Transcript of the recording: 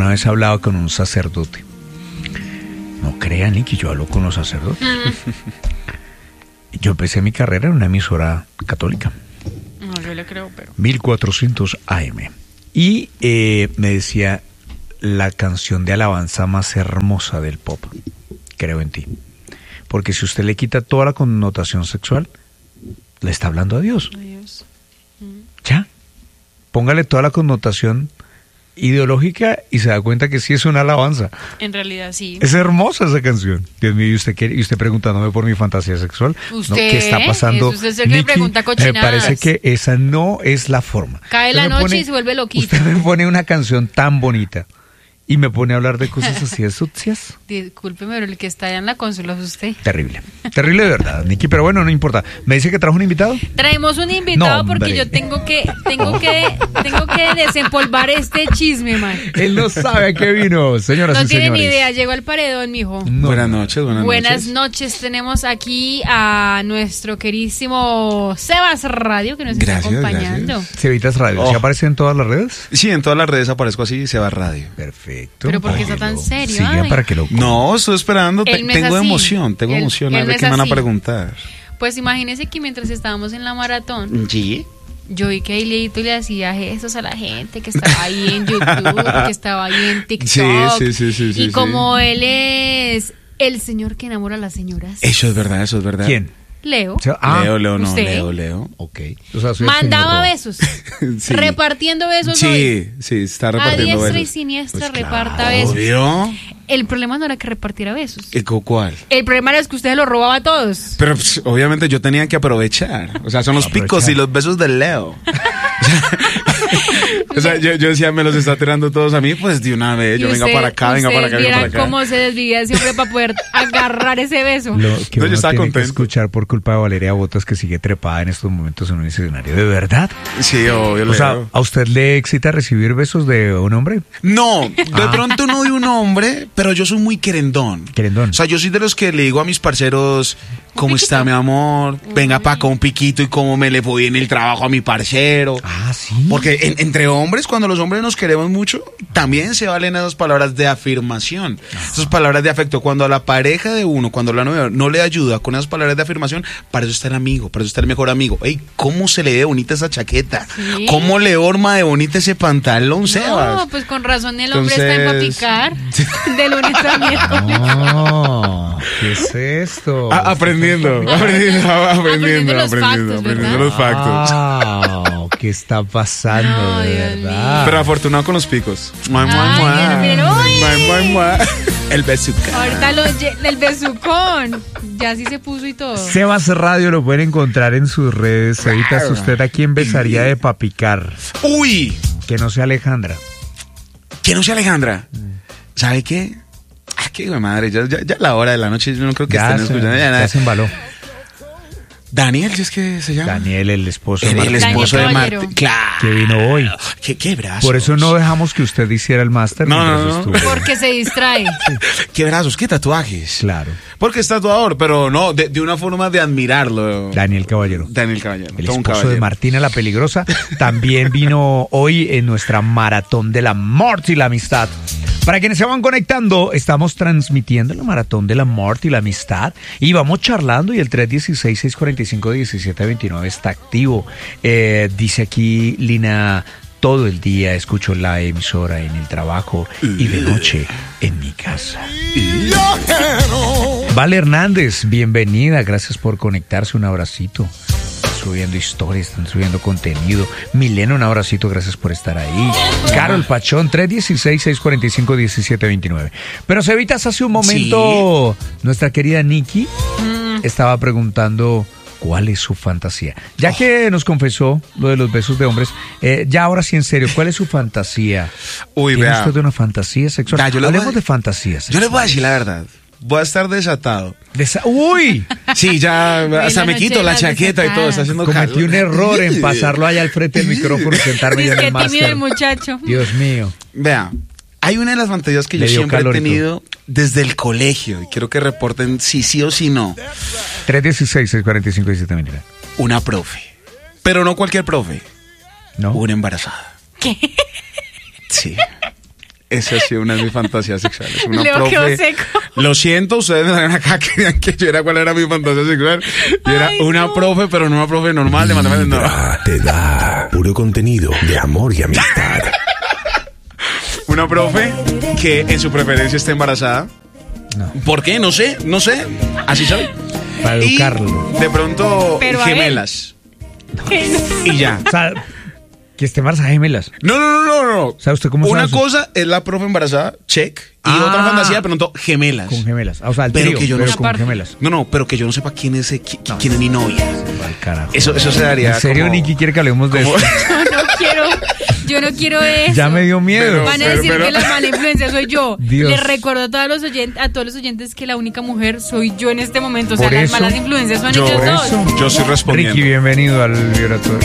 una vez hablaba con un sacerdote. No crean, Nicky, yo hablo con los sacerdotes. Yo empecé mi carrera en una emisora católica. No, yo le creo, pero... 1400 AM. Y me decía, la canción de alabanza más hermosa del pop, Creo en ti. Porque si usted le quita toda la connotación sexual, le está hablando a Dios. Dios. Ya. Póngale toda la connotación ideológica y se da cuenta que sí es una alabanza. En realidad sí. Es hermosa esa canción. Dios mío, y usted preguntándome por mi fantasía sexual. ¿Usted? ¿No? ¿Qué está pasando? Usted es el que me pregunta cochinadas. Me parece que esa no es la forma. Cae la noche y se vuelve loquito. Usted me pone una canción tan bonita y me pone a hablar de cosas así de sucias. Discúlpeme, pero el que está allá en la consola es usted. Terrible. Terrible de verdad, Nicky, pero bueno, no importa. ¿Me dice que trajo un invitado? Traemos un invitado No, porque hombre. yo tengo que desempolvar este chisme, man. Él no sabe a qué vino, señoras No y tiene señores. ni idea, llegó al paredón, mijo. No. Buenas noches, Buenas noches, tenemos aquí a nuestro queridísimo Sebas Radio que nos está acompañando. Cevitas Radio, ¿se aparece en todas las redes? Sí, en todas las redes aparezco así, Sebas Radio. Perfecto. Pero ¿por qué está tan serio? Sigan Ay. para que lo... No, estoy esperando, Él no es tengo así. emoción a Él ver no es qué me van a así. preguntar. Pues imagínese que mientras estábamos en la maratón, ¿Sí? yo vi que Aileito le hacía gestos a la gente que estaba ahí en YouTube, que estaba ahí en TikTok. Sí, y como él es el señor que enamora a las señoras. Eso es verdad. ¿Quién? Leo. Leo. Ok. O sea, soy el Mandaba señor besos. Sí. Repartiendo besos hoy. Sí, está A repartiendo diestra y besos. siniestra Pues reparta claro. besos. ¿Obvio? El problema no era que repartiera besos. ¿Cuál? El problema era que usted los robaba a todos. Pero pues, obviamente yo tenía que aprovechar. O sea, son los picos Aprovechar. y los besos de Leo. O sea, yo decía, me los está tirando todos a mí, pues de una vez. Yo venga para acá, venga para acá, venga para acá. Cómo se desvivía siempre para poder agarrar ese beso. Lo que No, yo uno estaba tiene que contento. escuchar por culpa de Valeria Botas, que sigue trepada en estos momentos en un escenario. ¿De verdad? Sí, obvio, O sea, Leo. ¿a usted le excita recibir besos de un hombre? No, de pronto no de un hombre, pero yo soy muy querendón. Querendón. O sea, yo soy de los que le digo a mis parceros, ¿cómo está mi amor? Venga para acá un piquito y cómo me le fue en el trabajo a mi parcero. Ah, sí. Porque entre hombres, cuando los hombres nos queremos mucho, también se valen esas palabras de afirmación, esas palabras de afecto. Cuando a la pareja de uno, cuando la novia no le ayuda con esas palabras de afirmación, para eso está el amigo, para eso está el mejor amigo. Ey, ¿cómo se le ve bonita esa chaqueta? Sí. ¿Cómo le horma de bonita ese pantalón, Sebas? No, pues con razón el hombre está en para Entonces- picar de lunes a miércoles. No, ¿qué es esto? Aprendiendo los factos, ¿verdad? los factos. Ah, ¿qué está pasando? No, de Dios verdad. Pero afortunado con los picos. Ay, miren, uy. El besuca. Ahorita el besucón. Ya sí se puso y todo. Sebas Radio lo pueden encontrar en sus redes. Cevitas, ¿usted a quién besaría de papicar? Uy, Que no sea Alejandra. que no sea Alejandra. ¿Sabe qué? Ah, qué hijo de madre, ya la hora de la noche, yo no creo que estén escuchando ya ya nada. se embaló. Daniel, ¿si es que se llama? Daniel, el esposo de El Martín, esposo de Caballero. Martín. Claro. que vino hoy. Qué brazos. Por eso no dejamos que usted hiciera el máster. No, mientras no, no. estuvo. Porque se distrae. Qué brazos, qué tatuajes. Claro. Porque es tatuador, pero no, de una forma de admirarlo. Daniel Caballero. Daniel Caballero. El todo un esposo de caballero. Martina la Peligrosa también vino hoy en nuestra maratón del amor y la amistad. Para quienes se van conectando, estamos transmitiendo la maratón del amor y la amistad y vamos charlando y el 316-645-1729 está activo. Dice aquí Lina, todo el día escucho la emisora en el trabajo y de noche en mi casa. Vale Hernández, bienvenida, gracias por conectarse, un abracito. Subiendo historias, están subiendo contenido. Milena, un abracito, gracias por estar ahí. Carol Pachón, 316-645-1729. Pero Cevitas, hace un momento, nuestra querida Nikki estaba preguntando cuál es su fantasía. Ya que nos confesó lo de los besos de hombres, ya ahora sí en serio, ¿cuál es su fantasía? Uy, ¿Tiene vea. usted de una fantasía sexual? Vea, yo le voy a- Hablemos de fantasías. Yo les voy a decir la verdad. Voy a estar desatado. ¡Uy! Sí, ya hasta la me noche quito la las chaqueta y todo. Está haciendo Cometí calor. un error en pasarlo allá al frente del micrófono y sentarme ya Es en que el tímido máster. el muchacho. Dios mío. Vea, hay una de las fantasías que Le yo dio siempre calor y he tenido desde el colegio y quiero que reporten si sí o si no. 316-645-1729. Una profe. Pero no cualquier profe. ¿No? Una embarazada. ¿Qué? Sí. Esa ha sido una de mis fantasías sexuales. Una Leo quedó seco. Lo siento, ustedes me dan acá querían que yo era cuál era mi fantasía sexual. Y era una profe, pero no una profe normal de matemáticas. No. Te da puro contenido de amor y amistad. Una profe que en su preferencia está embarazada. No. ¿Por qué? No sé. Así soy. Para Y educarlo. de pronto Pero a gemelas. Y ya. O sea, que esté embarazada gemelas. No. O sea, ¿usted cómo Una sabe eso? cosa es la profe embarazada, check. Y Ah. otra fantasía de pronto gemelas. Con gemelas. O sea, el Pero trío, que yo no pero sé. con Aparte. gemelas. No, pero que yo no sepa quién es mi novia. Al carajo. Eso se daría. ¿En serio, como- Nicky, quiere que hablemos de como- esto? Yo no quiero eso. Ya me dio miedo. Pero- Van a decir que la mala influencia soy yo. Dios. Les recuerdo a todos los oyentes que la única mujer soy yo en este momento. O sea, Por las eso- malas influencias son Yo- ellos por dos. eso- Yo estoy respondiendo. Ricky, bienvenido al vibratorio.